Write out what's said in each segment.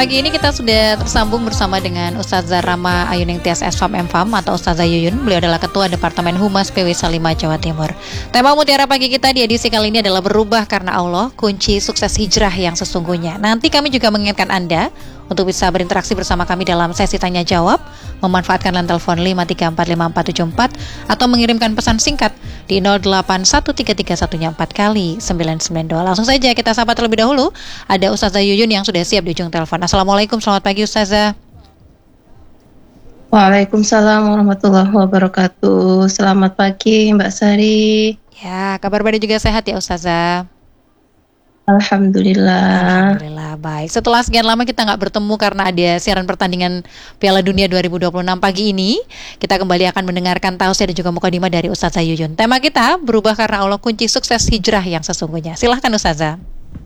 Pagi ini kita sudah tersambung bersama dengan Ustazah Rama Ayuning Tias SFAM MFAM atau Ustazah Yuyun. Beliau adalah Ketua Departemen Humas PW Salima Jawa Timur. Tema mutiara pagi kita di edisi kali ini adalah berubah karena Allah, kunci sukses hijrah yang sesungguhnya. Nanti kami juga mengingatkan Anda untuk bisa berinteraksi bersama kami dalam sesi tanya jawab, memanfaatkan line telepon 5345474 atau mengirimkan pesan singkat di 081331 4 kali 992. Langsung saja kita sapa terlebih dahulu. Ada Ustazah Yuyun yang sudah siap di ujung telepon. Assalamualaikum, selamat pagi Ustazah. Waalaikumsalam warahmatullahi wabarakatuh. Selamat pagi Mbak Sari. Ya, kabar baik juga sehat ya Ustazah? Alhamdulillah. Alhamdulillah, baik. Setelah sekian lama kita nggak bertemu karena ada siaran pertandingan Piala Dunia 2026 pagi ini, kita kembali akan mendengarkan tausiah dan juga mukadimah dari Ustazah Yuyun. Tema kita, berubah karena Allah, kunci sukses hijrah yang sesungguhnya. Silahkan Ustazah.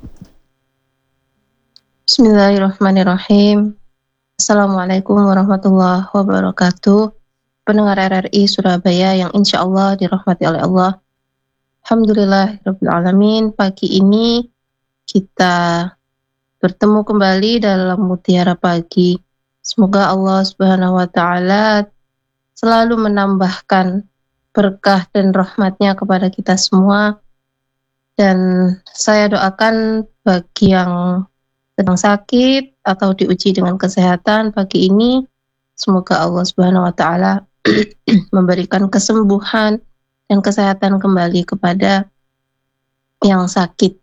Bismillahirrahmanirrahim. Assalamualaikum warahmatullahi wabarakatuh. Pendengar RRI Surabaya yang insya Allah dirahmati oleh Allah. Alhamdulillahirabbil alamin. Pagi ini kita bertemu kembali dalam mutiara pagi. Semoga Allah Subhanahu wa taala selalu menambahkan berkah dan rahmatnya kepada kita semua. Dan saya doakan bagi yang sedang sakit atau diuji dengan kesehatan pagi ini, semoga Allah Subhanahu wa taala memberikan kesembuhan dan kesehatan kembali kepada yang sakit.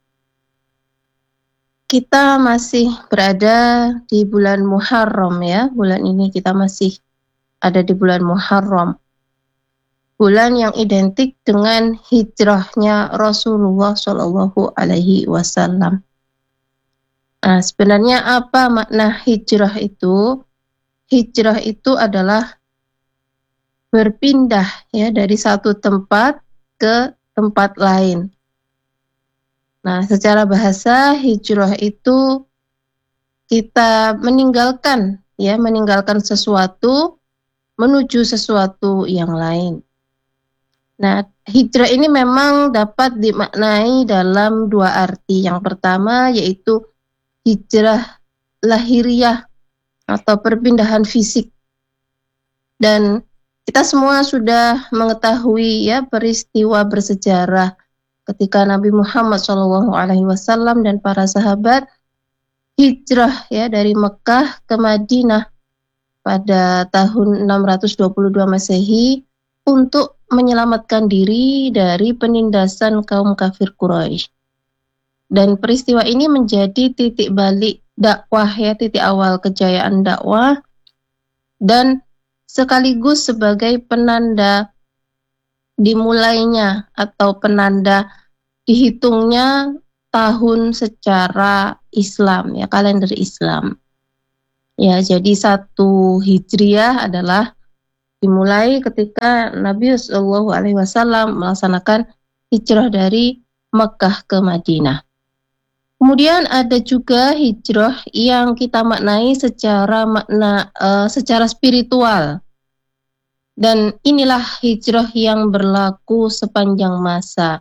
Kita masih berada di bulan Muharram ya. Bulan ini kita masih ada di bulan Muharram. Bulan yang identik dengan hijrahnya Rasulullah Shallallahu alaihi wasallam. Nah, sebenarnya apa makna hijrah itu? Hijrah itu adalah berpindah ya dari satu tempat ke tempat lain. Nah, secara bahasa hijrah itu kita meninggalkan sesuatu menuju sesuatu yang lain. Nah, hijrah ini memang dapat dimaknai dalam dua arti. Yang pertama yaitu hijrah lahiriah atau perpindahan fisik. Dan kita semua sudah mengetahui ya peristiwa bersejarah ketika Nabi Muhammad SAW dan para sahabat hijrah ya dari Mekah ke Madinah pada tahun 622 Masehi untuk menyelamatkan diri dari penindasan kaum kafir Quraisy. Dan peristiwa ini menjadi titik balik dakwah ya, titik awal kejayaan dakwah dan sekaligus sebagai penanda dimulainya atau penanda dihitungnya tahun secara Islam ya, kalender Islam. Ya, jadi 1 Hijriah adalah dimulai ketika Nabi sallallahu alaihi wasallam melaksanakan hijrah dari Mekah ke Madinah. Kemudian ada juga hijrah yang kita maknai secara secara spiritual. Dan inilah hijrah yang berlaku sepanjang masa.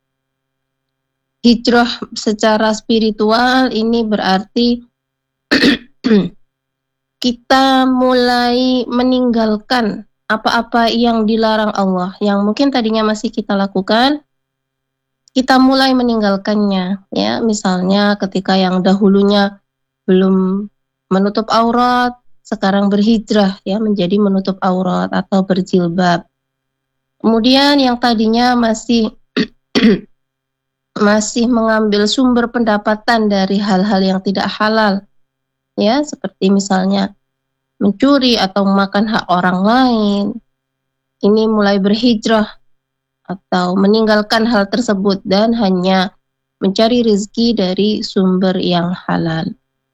Hijrah secara spiritual ini berarti kita mulai meninggalkan apa-apa yang dilarang Allah, yang mungkin tadinya masih kita lakukan, kita mulai meninggalkannya. Ya, misalnya ketika yang dahulunya belum menutup aurat, sekarang berhijrah ya menjadi menutup aurat atau berjilbab. Kemudian yang tadinya masih mengambil sumber pendapatan dari hal-hal yang tidak halal ya, seperti misalnya mencuri atau makan hak orang lain, ini mulai berhijrah atau meninggalkan hal tersebut dan hanya mencari rezeki dari sumber yang halal.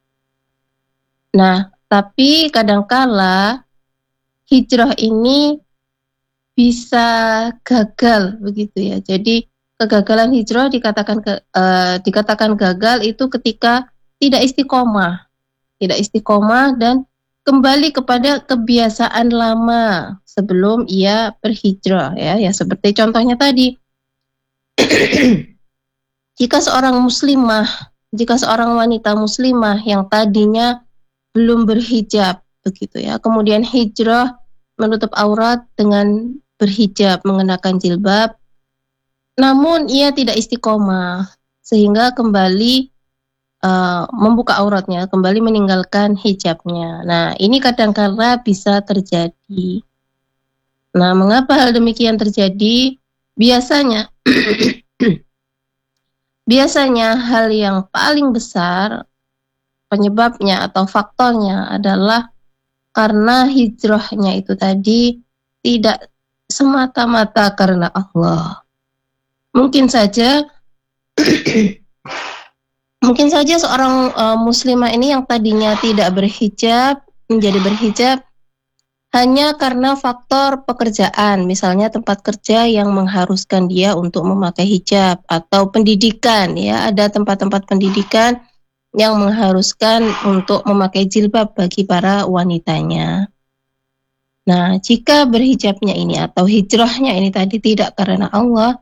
Nah, tapi kadangkala hijrah ini bisa gagal begitu ya. Jadi kegagalan hijrah dikatakan gagal itu ketika tidak istiqomah dan kembali kepada kebiasaan lama sebelum ia berhijrah ya seperti contohnya tadi. Jika seorang muslimah Jika seorang wanita muslimah yang tadinya belum berhijab, begitu ya, kemudian hijrah menutup aurat dengan berhijab, mengenakan jilbab, namun ia tidak istiqomah, sehingga kembali membuka auratnya, kembali meninggalkan hijabnya. Nah, ini kadang-kala bisa terjadi. Nah, mengapa hal demikian terjadi? Biasanya, biasanya hal yang paling besar penyebabnya atau faktornya adalah karena hijrahnya itu tadi tidak semata-mata karena Allah. Mungkin saja mungkin saja seorang muslimah ini yang tadinya tidak berhijab menjadi berhijab hanya karena faktor pekerjaan, misalnya tempat kerja yang mengharuskan dia untuk memakai hijab, atau pendidikan, ya, ada tempat-tempat pendidikan yang mengharuskan untuk memakai jilbab bagi para wanitanya. Nah, jika berhijabnya ini atau hijrahnya ini tadi tidak karena Allah,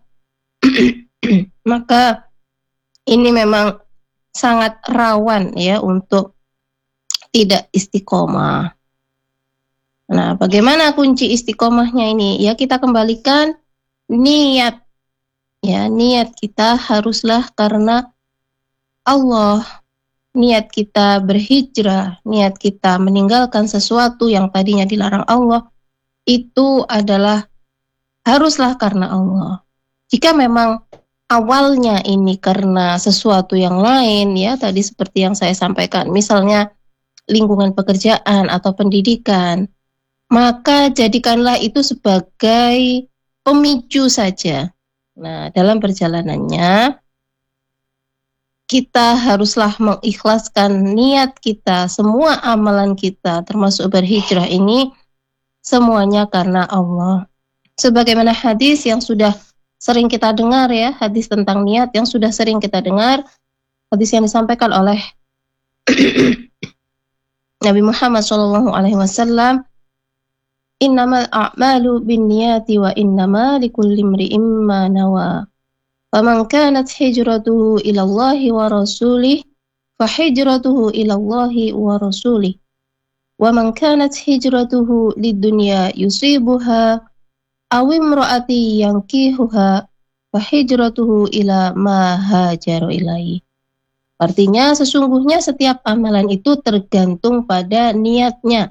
maka ini memang sangat rawan ya untuk tidak istiqomah. Nah, bagaimana kunci istiqomahnya ini? Ya, kita kembalikan niat. Ya, niat kita haruslah karena Allah. Niat kita berhijrah, niat kita meninggalkan sesuatu yang tadinya dilarang Allah, itu adalah haruslah karena Allah. Jika memang awalnya ini karena sesuatu yang lain, ya tadi seperti yang saya sampaikan, misalnya lingkungan pekerjaan atau pendidikan, maka jadikanlah itu sebagai pemicu saja. Nah, dalam perjalanannya, kita haruslah mengikhlaskan niat kita, semua amalan kita, termasuk berhijrah ini, semuanya karena Allah. Sebagaimana hadis yang sudah sering kita dengar ya, hadis tentang niat yang sudah sering kita dengar, hadis yang disampaikan oleh Nabi Muhammad SAW, innamal a'malu binniyati wa innama likulli imri'in ma nawa. Faman kanat hijratuhu ila Allahi wa rasulih fa hijratuhu ila Allahi wa rasulih. Wa man kanat hijratuhu lidunya yusibuha aw imra'ati yankihuha fa hijratuhu ila ma hajaru ilaihi. Artinya sesungguhnya setiap amalan itu tergantung pada niatnya.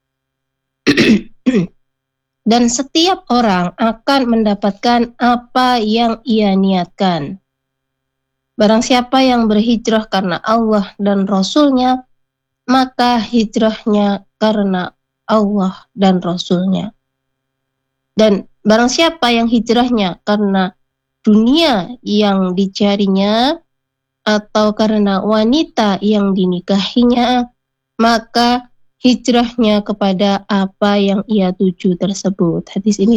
Dan setiap orang akan mendapatkan apa yang ia niatkan. Barang siapa yang berhijrah karena Allah dan Rasul-Nya, maka hijrahnya karena Allah dan Rasul-Nya. Dan barang siapa yang hijrahnya karena dunia yang dicarinya, atau karena wanita yang dinikahinya, maka hijrahnya kepada apa yang ia tuju tersebut. Hadis ini